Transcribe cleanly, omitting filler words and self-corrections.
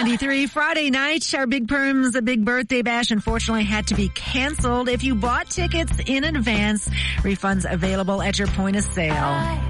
93. Friday night, our Big Perms, a big birthday bash, unfortunately had to be canceled. If you bought tickets in advance, refunds available at your point of sale.